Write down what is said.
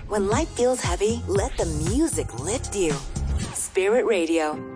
When life feels heavy, let the music lift you. Spirit Radio.